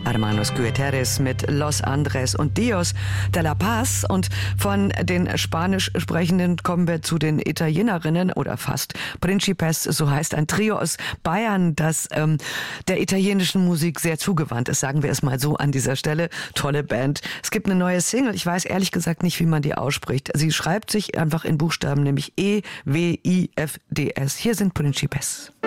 Hermanos Gutierrez mit Los Andres und Dios de la Paz. Und von den Spanisch Sprechenden kommen wir zu den Italienerinnen oder fast. Principes, so heißt ein Trio aus Bayern, das der italienischen Musik sehr zugewandt ist, sagen wir es mal so an dieser Stelle. Tolle Band. Es gibt eine neue Single, ich weiß ehrlich gesagt nicht, wie man die ausspricht. Sie schreibt sich einfach in Buchstaben, nämlich E-W-I-F-D-S. Hier sind Principes.